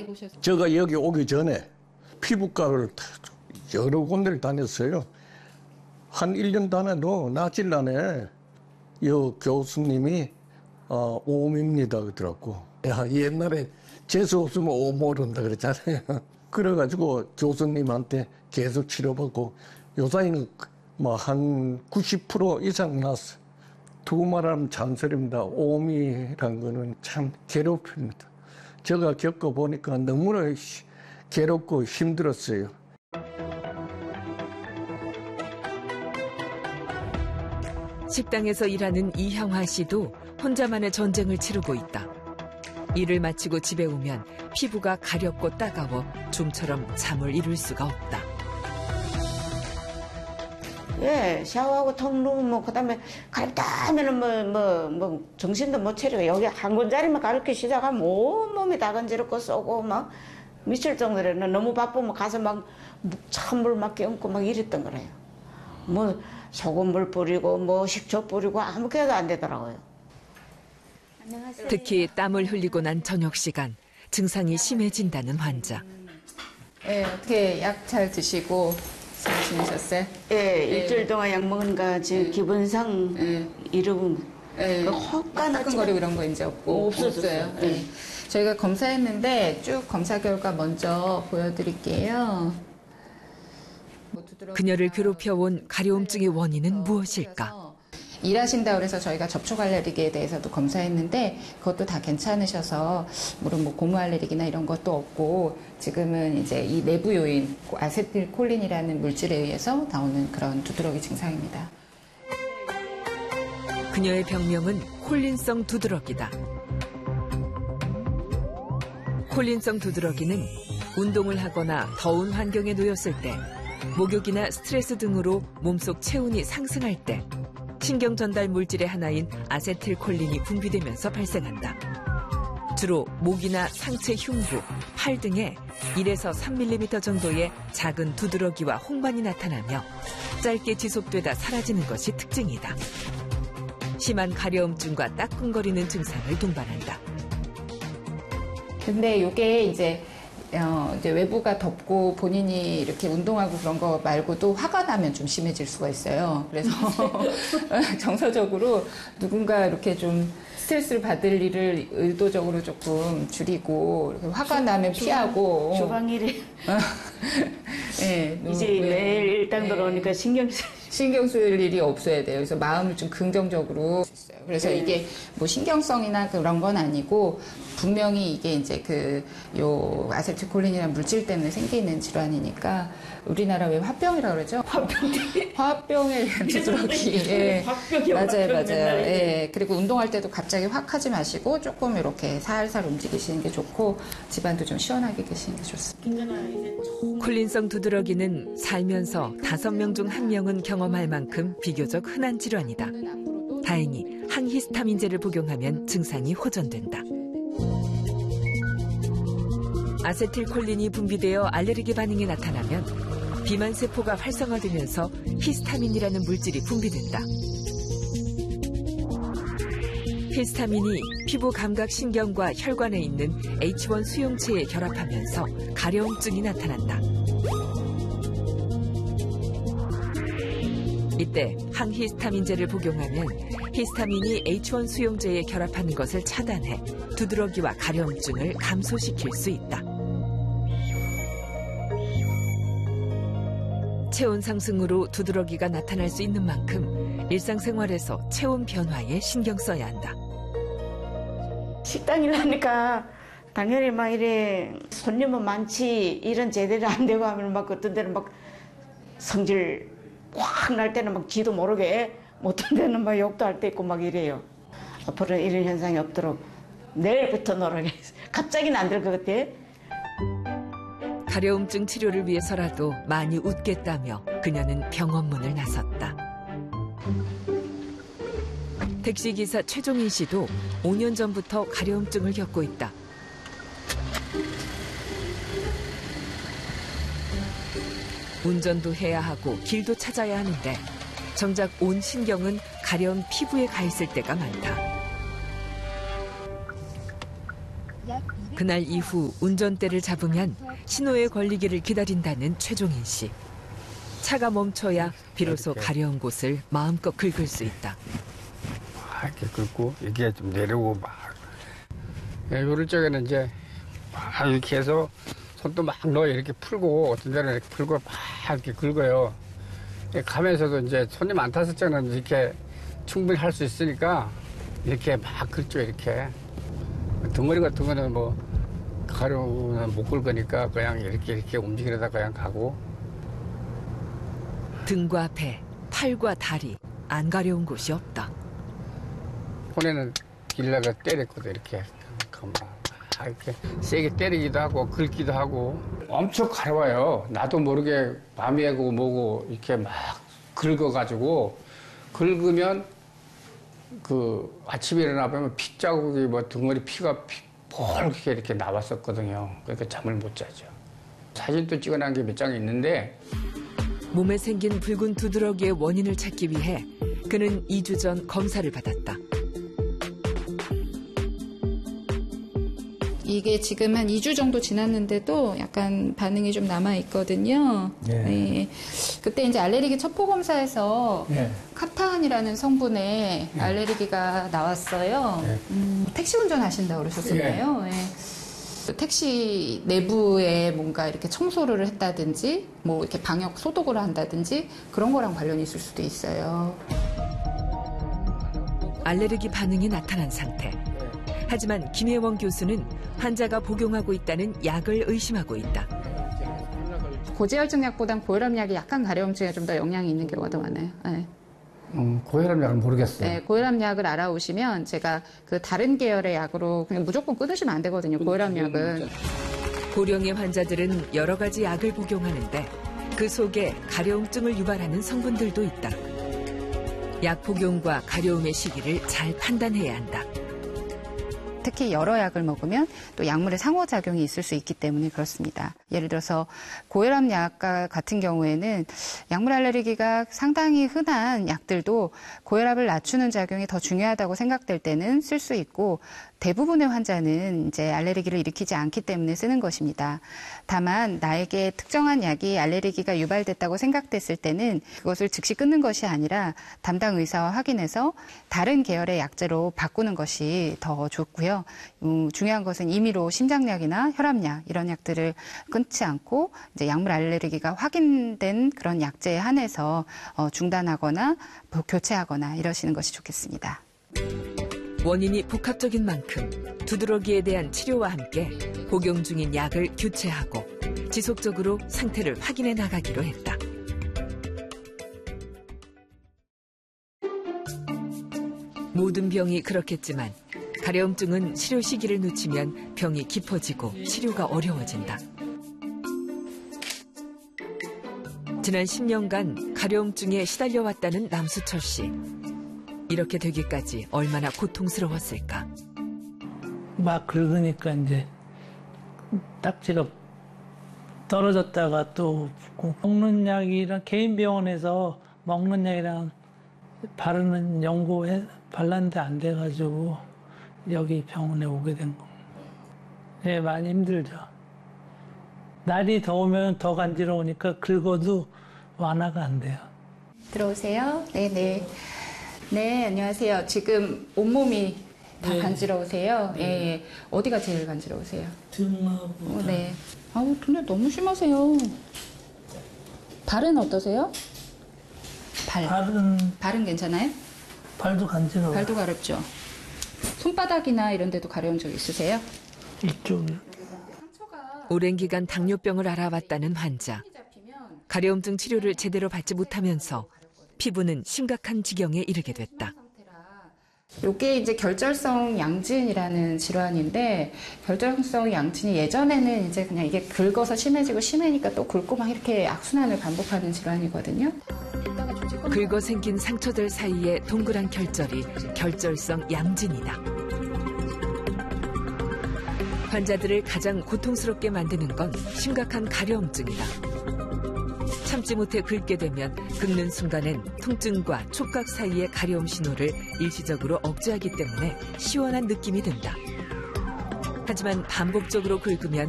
오셨어요? 제가 여기 오기 전에 피부과를 여러 군데를 다녔어요. 한 1년 다녀도 낫질 않네. 여 교수님이 오음입니다 그러더라고. 야, 옛날에 재수 없으면 오음 모른다 그랬잖아요. 그래가지고 교수님한테 계속 치료받고 요사이는 뭐 한 90% 이상 났어. 두 말하면 잔소리입니다. 오음이란 거는 참 괴롭습니다. 제가 겪어보니까 너무나 괴롭고 힘들었어요. 식당에서 일하는 이향화 씨도 혼자만의 전쟁을 치르고 있다. 일을 마치고 집에 오면 피부가 가렵고 따가워 좀처럼 잠을 이룰 수가 없다. 예, 샤워하고 턱 누우면 그다음에 가렵다 하면은 뭐 정신도 못 차리고 여기 한 군자리만 가렵기 시작하면 온 몸이 다 건지럽고 쏘고 막 미칠 정도로 너무 바쁘면 가서 막 찬물 막 깨얹고 막 이랬던 거래요. 뭐 소금물 뿌리고 뭐 식초 뿌리고 아무것도 안 되더라고요. 안녕하세요. 특히 땀을 흘리고 난 저녁 시간 증상이 심해진다는 환자. 예, 어떻게 약 잘 드시고 잘 지내셨어요? 예, 일주일 동안 약 먹으니까 지금 기분상 이러고 따끔거리고 이런 거 이제 없어졌어요. 예. 저희가 검사했는데 쭉 검사 결과 먼저 보여드릴게요. 그녀를 괴롭혀온 가려움증의 원인은 무엇일까? 일하신다고 그래서 저희가 접촉 알레르기에 대해서도 검사했는데 그것도 다 괜찮으셔서 물론 뭐 고무 알레르기나 이런 것도 없고 지금은 이제 이 내부 요인 아세틸콜린이라는 물질에 의해서 나오는 그런 두드러기 증상입니다. 그녀의 병명은 콜린성 두드러기다. 콜린성 두드러기는 운동을 하거나 더운 환경에 놓였을 때 목욕이나 스트레스 등으로 몸속 체온이 상승할 때 신경 전달 물질의 하나인 아세틸콜린이 분비되면서 발생한다. 주로 목이나 상체 흉부, 팔 등에 1에서 3mm 정도의 작은 두드러기와 홍반이 나타나며 짧게 지속되다 사라지는 것이 특징이다. 심한 가려움증과 따끔거리는 증상을 동반한다. 근데 이게 이제 외부가 덥고 본인이 이렇게 운동하고 그런 거 말고도 화가 나면 좀 심해질 수가 있어요. 그래서 정서적으로 누군가 이렇게 좀 스트레스를 받을 일을 의도적으로 조금 줄이고 이렇게 화가 나면 피하고. 주방일이 네, 이제 매일 일당 들어오니까 신경 쓸 일이 없어야 돼요. 그래서 마음을 좀 긍정적으로. 그래서 이게 뭐 신경성이나 그런 건 아니고 분명히 이게 이제 요 아세틸콜린이라는 물질 때문에 생기는 질환이니까 우리나라 왜 화병이라고 그러죠? 화병에 대한 두드러기. 예. 맞아요. 예. 그리고 운동할 때도 갑자기 확 하지 마시고 조금 이렇게 살살 움직이시는 게 좋고 집안도 좀 시원하게 계시는 게 좋습니다. 콜린성 두드러기는 살면서 5명 중 1명은 경험할 만큼 비교적 흔한 질환이다. 다행히 항히스타민제를 복용하면 증상이 호전된다. 아세틸콜린이 분비되어 알레르기 반응이 나타나면 비만세포가 활성화되면서 히스타민이라는 물질이 분비된다. 히스타민이 피부 감각신경과 혈관에 있는 H1 수용체에 결합하면서 가려움증이 나타난다. 이때 항히스타민제를 복용하면 히스타민이 H1 수용제에 결합하는 것을 차단해 두드러기와 가려움증을 감소시킬 수 있다. 체온 상승으로 두드러기가 나타날 수 있는 만큼 일상생활에서 체온 변화에 신경 써야 한다. 식당 일하니까 당연히 막 이래 손님은 많지 일은 제대로 안 되고 하면 막 어떤 데는 막 성질 확 날 때는 막 지도 모르게 어떤 데는 막 욕도 할 때 있고 막 이래요. 앞으로는 이런 현상이 없도록 내일부터 노력했어요. 갑자기는 안 될 것 같아. 가려움증 치료를 위해서라도 많이 웃겠다며 그녀는 병원 문을 나섰다. 택시기사 최종인 씨도 5년 전부터 가려움증을 겪고 있다. 운전도 해야 하고 길도 찾아야 하는데 정작 온 신경은 가려운 피부에 가 있을 때가 많다. 그날 이후 운전대를 잡으면 신호에 걸리기를 기다린다는 최종인 씨. 차가 멈춰야 비로소 가려운 곳을 마음껏 긁을 수 있다. 이렇게 긁고 이게 좀 내려오고 막. 요럴 적에는 이제 막 이렇게 해서 손도 막 넣어 이렇게 풀고 어떤 데는 이렇게 풀고 막 이렇게 긁어요. 가면서도 이제 손님 안 탔을 때는 이렇게 충분히 할 수 있으니까 이렇게 막 긁죠 이렇게. 덩어리 같은 거는 뭐 가려우면 못 긁으니까 그냥 이렇게 움직이려다 그냥 가고. 등과 배, 팔과 다리 안 가려운 곳이 없다. 손에는 길러가 때렸거든 이렇게. 이렇게 세게 때리기도 하고 긁기도 하고 엄청 가려워요. 나도 모르게 밤이고 뭐고 이렇게 막 긁어가지고 긁으면 그 아침에 일어나 보면 피 자국이 뭐 덩어리 피가 폴게 이렇게 나왔었거든요. 그러니까 잠을 못 자죠. 사진도 찍어놓은 게 몇 장 있는데 몸에 생긴 붉은 두드러기의 원인을 찾기 위해 그는 2주 전 검사를 받았다. 이게 지금 한 2주 정도 지났는데도 약간 반응이 좀 남아있거든요. 네. 그때 이제 알레르기 첩보 검사에서 카타한이라는 성분에 알레르기가 나왔어요. 택시 운전하신다고 그러셨었나요? 택시 내부에 뭔가 이렇게 청소를 했다든지 뭐 이렇게 방역 소독을 한다든지 그런 거랑 관련이 있을 수도 있어요. 알레르기 반응이 나타난 상태. 하지만 김혜원 교수는 환자가 복용하고 있다는 약을 의심하고 있다. 고지혈증 약보단 고혈압 약이 약간 가려움증에 좀 더 영향이 있는 경우가 더 많아요. 네. 고혈압 약은 모르겠어요. 네, 고혈압 약을 알아오시면 제가 그 다른 계열의 약으로 그냥 무조건 끊으시면 안 되거든요. 고혈압 약은. 고령의 환자들은 여러 가지 약을 복용하는데 그 속에 가려움증을 유발하는 성분들도 있다. 약 복용과 가려움의 시기를 잘 판단해야 한다. 특히 여러 약을 먹으면 또 약물의 상호작용이 있을 수 있기 때문에 그렇습니다. 예를 들어서 고혈압 약과 같은 경우에는 약물 알레르기가 상당히 흔한 약들도 고혈압을 낮추는 작용이 더 중요하다고 생각될 때는 쓸 수 있고 대부분의 환자는 이제 알레르기를 일으키지 않기 때문에 쓰는 것입니다. 다만 나에게 특정한 약이 알레르기가 유발됐다고 생각됐을 때는 그것을 즉시 끊는 것이 아니라 담당 의사와 확인해서 다른 계열의 약제로 바꾸는 것이 더 좋고요. 중요한 것은 임의로 심장약이나 혈압약 이런 약들을 끊지 않고 이제 약물 알레르기가 확인된 그런 약제에 한해서 중단하거나 교체하거나 이러시는 것이 좋겠습니다. 원인이 복합적인 만큼 두드러기에 대한 치료와 함께 복용 중인 약을 교체하고 지속적으로 상태를 확인해 나가기로 했다. 모든 병이 그렇겠지만 가려움증은 치료 시기를 놓치면 병이 깊어지고 치료가 어려워진다. 지난 10년간 가려움증에 시달려왔다는 남수철 씨. 이렇게 되기까지 얼마나 고통스러웠을까. 막 긁으니까 이제 딱지가 떨어졌다가 또 붓고 먹는 약이랑 개인 병원에서 먹는 약이랑 바르는 연고에 발랐는데 안 돼가지고 여기 병원에 오게 된 겁니다. 네, 많이 힘들죠. 날이 더우면 더 간지러우니까 긁어도 완화가 안 돼요. 들어오세요. 네네. 네, 안녕하세요. 지금 온몸이 다 간지러우세요? 예. 어디가 제일 간지러우세요? 등하고. 네. 아우, 근데 너무 심하세요. 발은 어떠세요? 발은 괜찮아요? 발도 간지러워요. 발도 가렵죠? 손바닥이나 이런 데도 가려운 적 있으세요? 이쪽에. 오랜 기간 당뇨병을 앓아왔다는 환자. 가려움증 치료를 제대로 받지 못하면서 피부는 심각한 지경에 이르게 됐다. 이게 이제 결절성 양진이라는 질환인데 결절성 양진이 예전에는 이제 그냥 이게 긁어서 심해지고 심해니까 또 긁고 막 이렇게 악순환을 반복하는 질환이거든요. 긁어 생긴 상처들 사이에 동그란 결절이 결절성 양진이다. 환자들을 가장 고통스럽게 만드는 건 심각한 가려움증이다. 참지 못해 긁게 되면 긁는 순간엔 통증과 촉각 사이의 가려움 신호를 일시적으로 억제하기 때문에 시원한 느낌이 든다. 하지만 반복적으로 긁으면